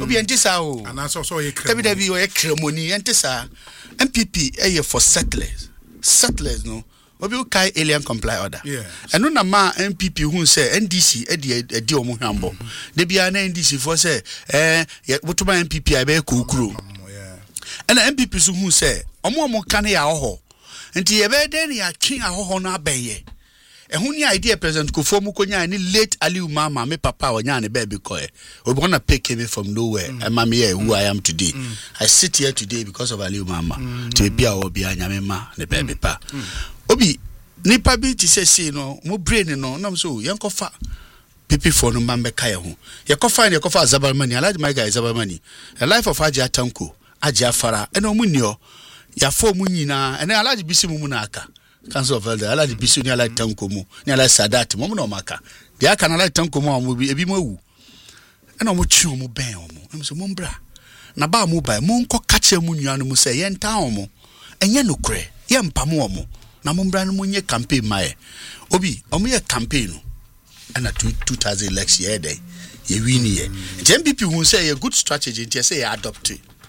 obi entisa o and so ye kremoni dabi o kremoni entisa MPP for settlers no obi o kai alien comply order eno na ma MPP hu say NDC edi omo hwambo de bia na NDC for say wotoma MPP abe kokuro ena MPP so hu say omo kan ya hoho nti ye be den ya twen ahoho no abeye ehun ni idea president Kofo mu konya ni late Aliu Mama me papa onya ne baby koe we gonna pick me from nowhere and mama here who I am today. I sit here today because of Aliu Mama to be a obi anyame ma ne baby pa obi nipa bi ti say no mo brain no nam so yenkofa pipi for no mambe kaya ho yekofa Zabarmani Alhaji my guy Zabarmani a life of Aja Tanko Aja Fara eno mu nio ya fo mu nyina ene Alhaji bisi mu na aka Council of Elder Alhaji bisu ni Alhaji Tanko mu ni Alhaji Sadat mo no maka de aka na Alhaji Tanko mu mo bi ebi mo wu ena mo twi mo ben mo so mo mbra na ba mo ba mo nko kache mu nuanu mu se ye nta mo enye nokure ye mpa mo na mo mbra no mo nye campaign mae obi omo ye campaign no ena 2000 election ye dey ye win ye MPP hu say ye good strategy nti say ye adopt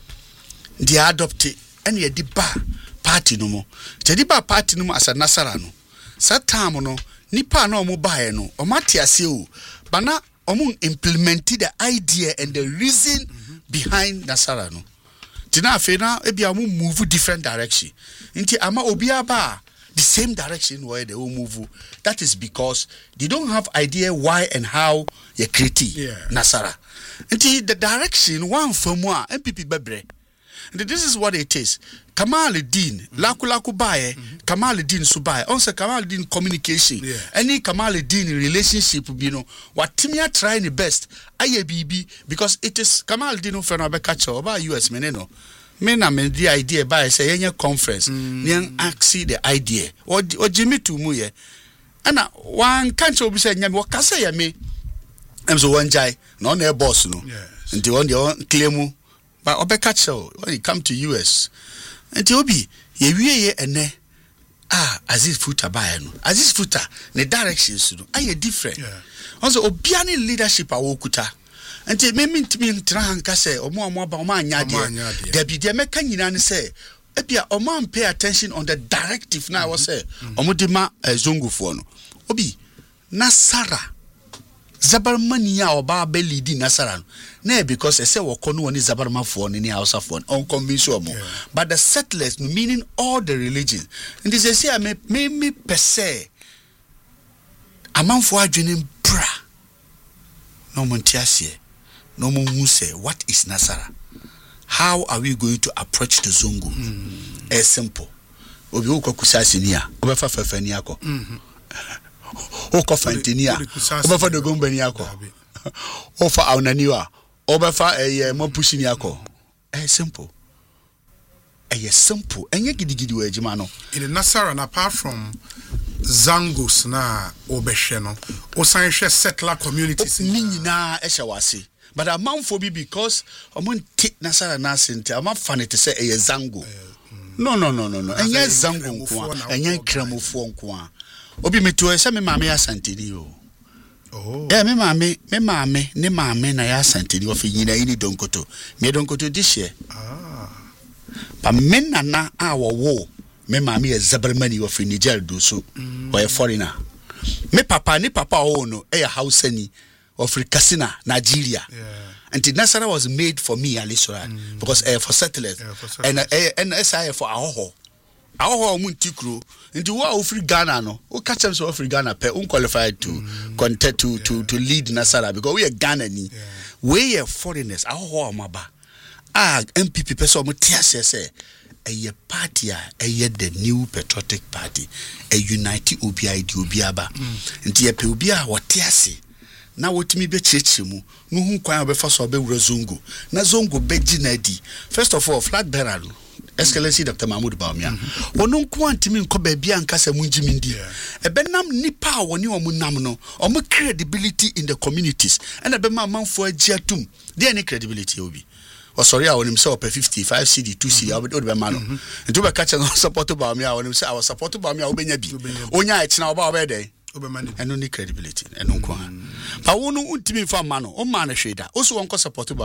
ene ye di ba party no mo ba party no mo asa Nasara no satam no nipa na omo bae no o mate ase o bana omo implemented the idea and the reason behind Nasara no tina afi na e bia mo move different direction nti ama obi aba the same direction where they will move. That is because they don't have idea why and how you create Nasara. Until the direction one from one MPP bebre. And this is what it is. Kamaluddin, Laku baye, Kamaluddin subai. Also Kamaluddin communication. Any Kamaluddin relationship, you know, what Timia trying the best. IABB because it is Kamaluddin for no catch over US meneno. Me na me the idea by say any conference nyan aksi the idea or Jimmy to mu ye ana one can't obi say nyame wo kasa ya me em so one jai no na boss no nti on the claim but obeka cho when you come to US nti obi ye wie ye ene Aziz Futa buy no Aziz Futa ne directions no aye different also obia ne leadership awokuta Ante me mintimi ntra hanka se omo aba omo anya de debi de meka nyina ne se ebia omo pay attention on the directive na wo se omo de ma zongufo no obi Nasara Zabarmani ya oba be lead Nasara no na because se woko no woni Zabarmafo no ni Hausafo on convince omo but the settlers meaning all the religions and this say me per se amanfo adwene bra no montiasie no more say what is Nasara? How are we going to approach the Zongo? It's simple. Obi uko kusasinia, obefa fefeni yako. Uko fantinia, obefa dogombeni yako. Ofa aunaniwa, obefa mpushini yako. Simple. Simple. Enye gidigidi wejimano. In the Nasara, and apart from Zangos na obesheno, osanshe settler communities. Nini na eshawasi. But a man for me because I'm on take Nasara Nasinti. I'm not funny to say a Zango. No. And yes, Zango, and yan cramo for Kwa. Obi me to a semi mamma Santinio. Oh, yeah, me mammy, ne mammy, and I Santinio for Yina any donkoto. Me don't go to this year. But men are not our war. Me mammy a Zabarmani of Niger do so, or a foreigner. Me papa, ni papa, oh no, a house any. Of Rikasina, Nigeria. And Nasara was made for me, Alisora, because for settlers. And SI for Ahoho. Ahoho Muntikru. Into what free Ghana no. Who catch them so free Ghana pe unqualified to contest to lead Nasara because we are Ghana ni. We are foreigners. Ahoho Maba. MPP person Mutiase say a party the new patriotic party. A united UBI Ubiaba. And Tia Pubia what Tiasi. Na wotimi be chechemu no hu kwan obefa so be wura Zongo na Zongo be ginadi first of all flag bearer Excellency Dr. Mahmoud Bawumia ono nko antimi nko ba bia nkasa munjimindi ebenam nipa woni omunam no omo credibility in the communities and ebema manfo agiatum dey any credibility obi o sorry I want him say 55 CD 2 CD I would be man nto be catch no support Bawumia I want him say I support Bawumia obenya bi onya e kina oba obede and no credibility and no kwa pa wonu untimi fa ma no o ma na hweda o so won ko support